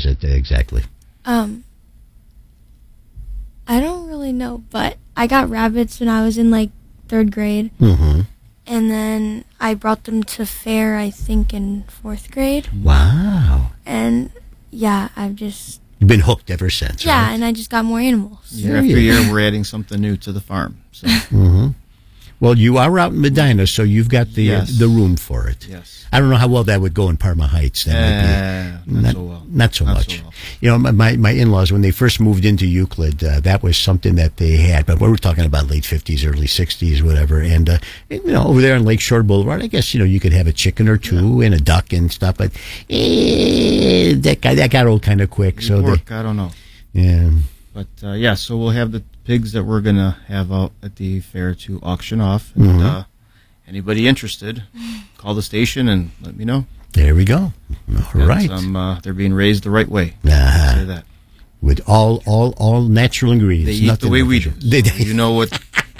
is it exactly? I don't really know, but I got rabbits when I was in like 3rd grade. Mm-hmm. And then I brought them to fair, I think, in 4th grade. Wow. And yeah, I've just... You've been hooked ever since, Yeah, right? and I just got more animals. Year after year, we're adding something new to the farm. So. Mm-hmm. Well, you are out in Medina, so you've got the room for it. Yes. I don't know how well that would go in Parma Heights. That might be not so well. Not so much. So well. You know, my in-laws, when they first moved into Euclid, that was something that they had. But we were talking about late 50s, early 60s, whatever. And, you know, over there on Lakeshore Boulevard, I guess, you know, you could have a chicken or two and a duck and stuff. But that got old kind of quick. I don't know. Yeah. But, yeah, so we'll have the pigs that we're going to have out at the fair to auction off. And anybody interested, call the station and let me know. There we go. All right. They're being raised the right way. Uh-huh. Say that. With all natural ingredients. They eat the way we do. You know what?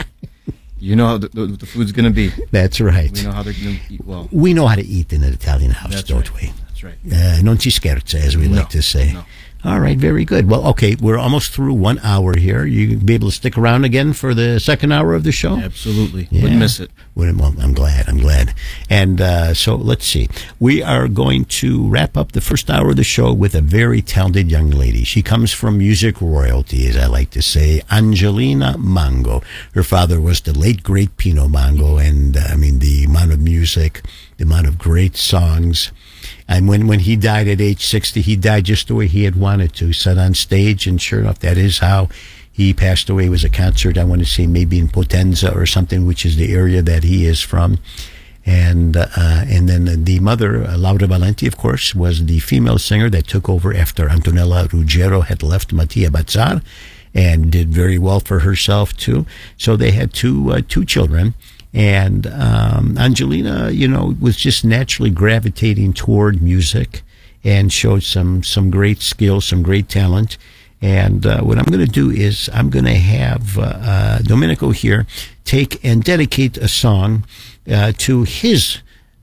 You know how the food's going to be. That's right. We know how they're going to eat well. We know how to eat in an Italian house, don't we? That's right. Non si scherza, as we like to say. No. All right, very good. Well, okay, we're almost through 1 hour here. You be able to stick around again for the second hour of the show? Absolutely. Yeah. Wouldn't miss it. Well, I'm glad. And so let's see. We are going to wrap up the first hour of the show with a very talented young lady. She comes from music royalty, as I like to say, Angelina Mango. Her father was the late, great Pino Mango, and I mean, the amount of music, the amount of great songs. And when he died at age 60, he died just the way he had wanted to. He sat on stage, and sure enough, that is how he passed away. It was a concert, I want to say maybe in Potenza or something, which is the area that he is from. And then the mother, Laura Valenti, of course, was the female singer that took over after Antonella Ruggiero had left Mattia Bazzar, and did very well for herself, too. So they had two children. And Angelina, you know, was just naturally gravitating toward music and showed some great skills, some great talent. And what I'm going to do is I'm going to have Domenico here take and dedicate a song to his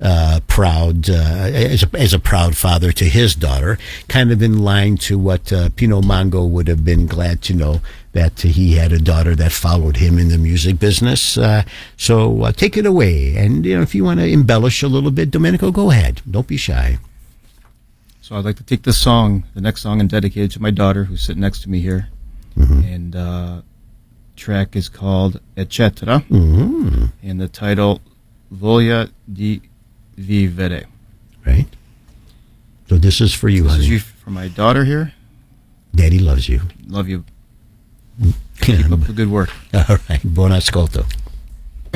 proud, as a proud father to his daughter, kind of in line to what Pino Mango would have been glad to know, that he had a daughter that followed him in the music business. So take it away. And, you know, if you want to embellish a little bit, Domenico, go ahead. Don't be shy. So I'd like to take this song, the next song, and dedicate it to my daughter, who's sitting next to me here. And track is called Eccetera. And the title, Voglia di Vivere. Right. So this is for you, honey. This is for my daughter here. Daddy loves you. Love you. Keep up the good work. All right. Buon ascolto.